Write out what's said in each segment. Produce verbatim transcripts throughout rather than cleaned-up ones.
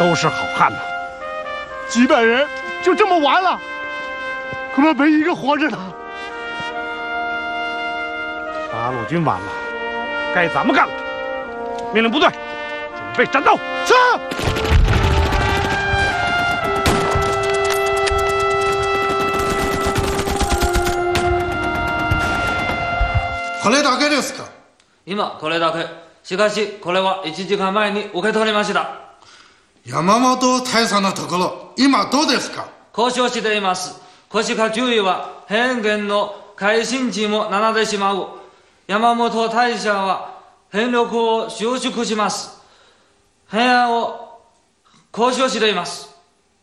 都是好汉呐。 几百人就这么完了，恐怕没一个活着的。 八路军完了，该咱们干了。命令部队准备战斗。 是。 これだけですか？ 今これだけ。しかしこれはいちじかんまえに受け取りました。 山本大佐のところ、今どうですか？ 交渉しています。腰か注意は変源の改心値もななでしまう。山本大佐は兵力を収縮します。平安を交渉しています。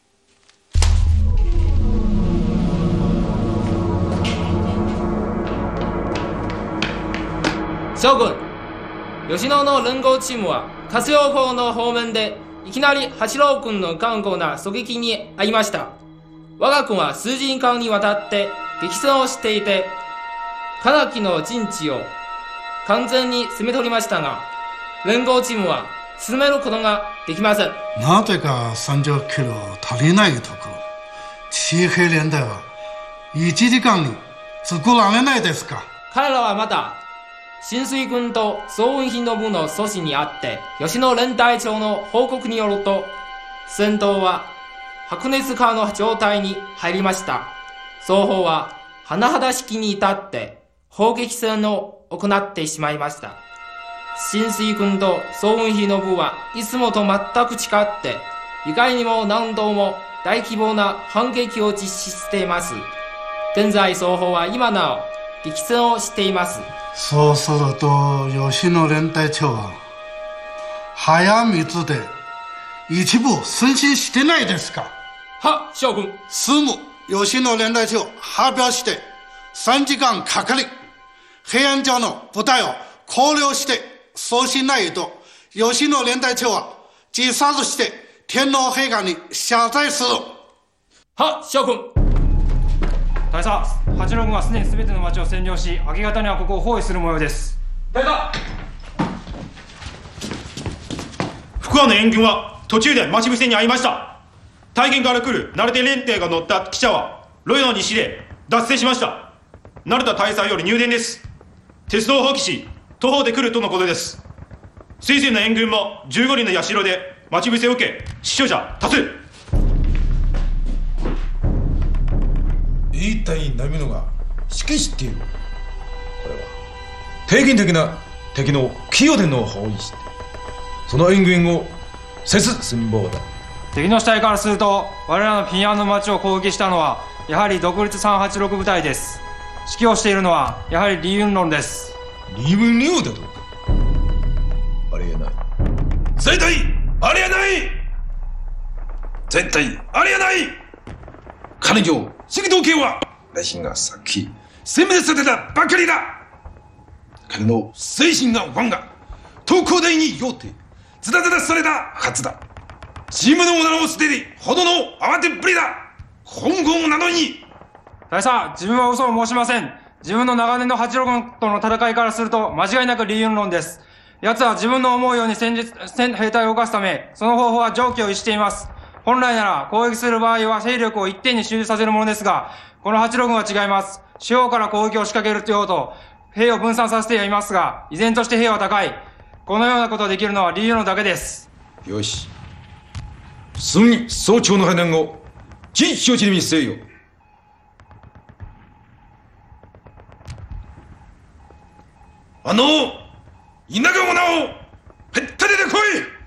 将軍、吉野の連合チームは活用法の方面でいきなり八郎君の頑固な狙撃に遭いました。我が軍は数時間にわたって激戦をしていて、かなりの陣地を完全に攻め取りましたが、連合チームは進めることができません。 なぜかさんじゅっキロ足りないところ、地平連隊はいちじかんに作られないですか？ 彼らはまだ新水軍と総雲日の部の阻止にあって、吉野連隊長の報告によると、戦闘は白熱化の状態に入りました。双方は甚だしきに至って砲撃戦を行ってしまいました。新水軍と総雲日の部はいつもと全く違って、意外にも何度も大規模な反撃を実施しています。現在双方は今なお激戦をしています。 そうすると吉野連隊長は早水で一部推進してないですか？ は、将軍。 すぐ吉野連隊長発表してさんじかんかかり、平安城の部隊を考慮して、そうしないと吉野連隊長は自殺して天皇陛下に謝罪する。 は、将軍。 大佐、八郎軍はすでに全ての町を占領し、明け方にはここを包囲する模様です。 大佐。 福和の援軍は途中で待ち伏せに遭いました。大元から来る成田連隊が乗った汽車はロイの西で脱線しました。成田大佐より入電です。鉄道を放棄し徒歩で来るとのことです。水仙の援軍もじゅうごにんの社で待ち伏せを受け、死傷者多数。 一体何者が指揮している？これは定義的な敵の寄与での包囲して、その援軍をせす寸法だ。 敵の主体からすると、我らの平安の町を攻撃したのはやはり独立さんはちろく部隊です。指揮をしているのはやはり李雲龍です。 李雲龍だと？ありえない。絶対ありえない。絶対ありえない。彼女赤道系は私がさっき殲滅させたばかりだ。彼の精神が我が東工大によってズタズタされたはずだ。チームの名を捨てるほどの慌てっぷりだ。今後なのに。 大佐、自分は嘘を申しません。自分の長年の八郎軍との戦いからすると間違いなく李雲龍です。奴は自分の思うように戦術戦兵隊を動かすため、その方法は常軌を逸しています。本来なら攻撃する場合は勢力を一点に集中させるものですが、この八郎軍は違います。四方から攻撃を仕掛けるようと兵を分散させてはいますが、依然として兵は高い。このようなことができるのは李雲龍だけです。 よし、すぐに総長の判断を実証地に見せよ。あの田舎者をへったれてこい。